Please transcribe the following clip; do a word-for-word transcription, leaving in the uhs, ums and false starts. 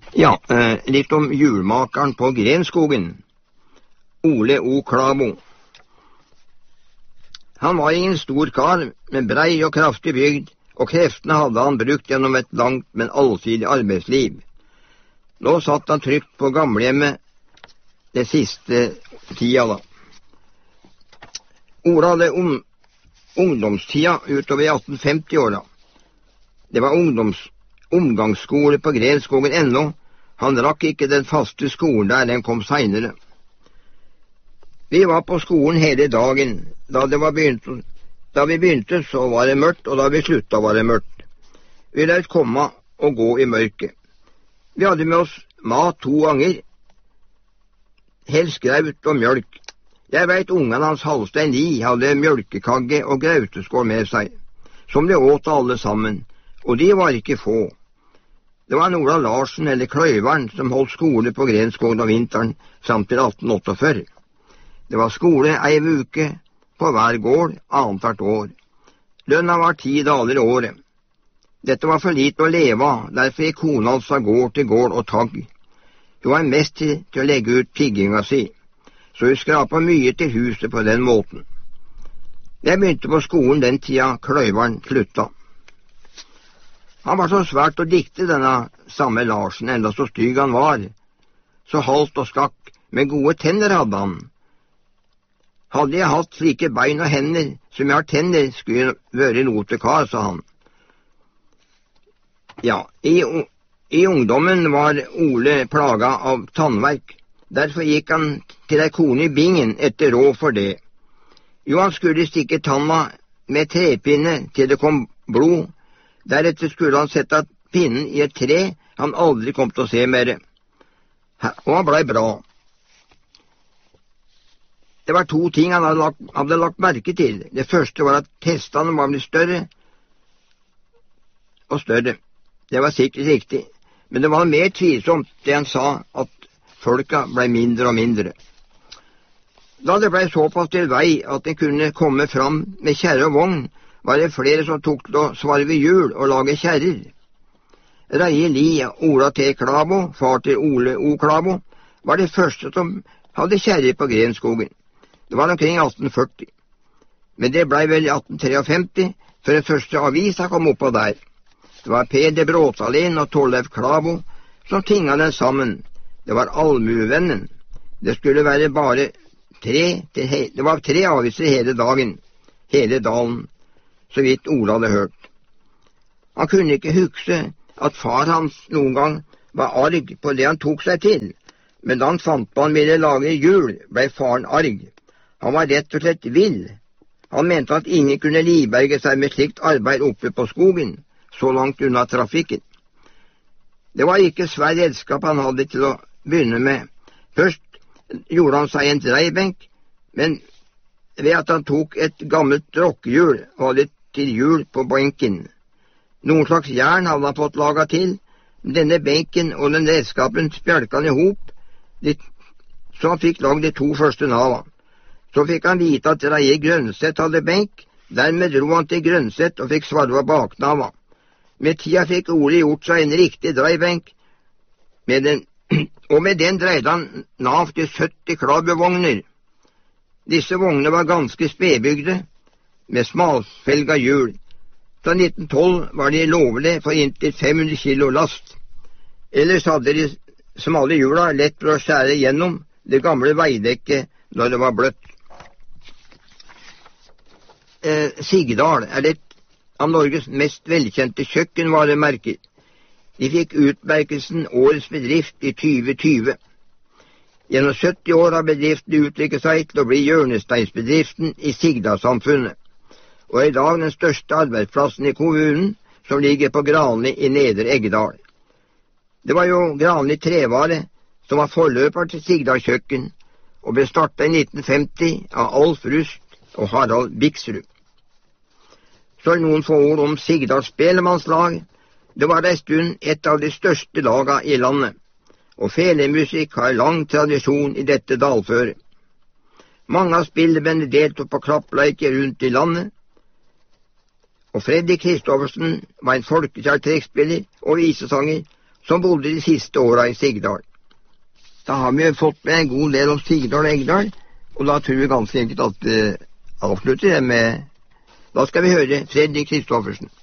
Ja, eh, litt om hjulmakeren på Grenskogen, Ole O. Klabo. Han var ingen stor kar, med brei og kraftig bygd, og kreftene hadde han brukt gjennom et langt, men allsidig arbeidsliv. Nå satt han trygt på gamlehjemmet det siste tida da. Ola hadde um, ungdomstida utover i atten femti-åra. Det var ungdoms, omgangsskole på Grenskogen ennå. Han rakk ikke den faste skolen der, den kom seinere. Vi var på skolen hele dagen. Da, det var begynt, da vi begynte, så var det mørkt, og da vi slutta, var det mørkt. Vi løt komme og gå i mørket. Vi hadde med oss mat to ganger, helst graut og mjølk. Jeg veit ungene hans Halstein Li hadde mjølkekagge og grauteskål med seg, som de åt alle sammen, og de var ikke få. Det var Ola Larsen eller Kløyveren som holdt skole på Grenskogen om vinteren samt til atten åttiførre. Det var skole ei uke på hver gård annethvert år. Lønna var ti daler i året. Dette var for lite å leve av, derfor gikk kona hans av gård til gård og tagg. Hun var mest til, til å legge ut tigginga si, så hun skrapa mye til huset på den måten. Jeg begynte på skolen den tida Kløyveren slutta. Han var så svært å dikte, denne samme Larsen, enda så stygg han var. Så halvt og skakk, med gode tenner hadde han. Hadde jeg hatt slike bein og hender som jeg har tenner, skulle jeg vært notekar, sa han. Ja, i, i ungdommen var Ole plaga av tannverk. Derfor gikk han til ei kone i bingen etter råd for det. Jo, han skulle stikke tanna med trepinne til det kom blod. Deretter skulle han sette pinnen i et tre han aldri kom til å se mer. Og han blei bra. Det var to ting han hadde lagt, hadde lagt merke til. Det første var at hestene var blitt større og større. Det var sikkert riktig, men det var mer tvilsomt det han sa, at folka blei mindre og mindre. Da det blei såpass til vei at en kunne komme fram med kjerre og vogn, var det flere som tok til å svarve hjul og lage kjerrer. Reie Li, Ola T. Klabo, far til Ole O. Klabo, var det første som hadde kjerrer på Grenskogen. Det var omkring atten førti. Men det blei vel i atten femtitre før den første avisa kom oppå der. Det var Peder Bråtalin og Torleif Klabo som tinga den sammen. Det var Allmuevennen. Det skulle være bare tre, til he det var tre aviser hele dagen, hele dalen, så vidt Ola hadde hørt. Han kunne ikke huske at far hans noen gang var arg på det han tok seg til, men da han fant på han ville lage hjul, ble faren arg. Han var rett og slett vill. Han mente at ingen kunne livberge seg med slikt arbeid oppe på skogen, så langt unna trafikken. Det var ikke svær redskap han hadde til å begynne med. Først gjorde han seg en dreibenk, men ved at han tok et gammelt rokkehjul og hadde til hjul på benken. Noen slags jern hadde han fått laga til. Denne benken og den redskapen spjelka han i hop, så han fikk lagd de to første nava. Så fikk han vite at Reie Grønseth hadde benk. Dermed dro han til Grønseth og fikk svarva baknava. Med tida fikk Ole gjort seg en riktig dreibenk, med den, og med den dreide han nav til sytti klabbevogner. Disse vognene var ganske spedbygde, med smalfelga hjul. Fra nitten tolv var de lovlige for inntil fem hundre kilo last. Ellers hadde de smale hjula lett for å skjære gjennom det gamle veidekket når det var bløtt. Eh, Sigdal er et av Norges mest velkjente kjøkkenvaremerker. De fikk utmerkelsen Årets bedrift i tjue tjue. Gjennom sytti år har bedriften utviklet seg til å bli hjørnesteinsbedriften i Sigdalssamfunnet, og er i dag den største arbeidsplassen i kommunen, som ligger på Granli i Nedre Eggedal. Det var jo Granli Trevare som var forløper til Sigdal kjøkken, og ble startet i nitten femti av Alf Rust og Harald Biksrud. Så er noen få ord om Sigdal Spelemannslag. Det var en stund et av de største laga i landet, og felemusikk har lang tradisjon i dette dalføret. Mange av spillebandene deltok på klappleiker rundt i landet, og Freddy Kristoffersen var en folkekjær trekkspiller og visesanger som bodde de siste åra i Sigdal. Da har vi jo fått med en god del om Sigdal og Engdal, og da tror vi ganske enkelt at vi avslutter det med. Da skal vi høre Fredrik Kristoffersen.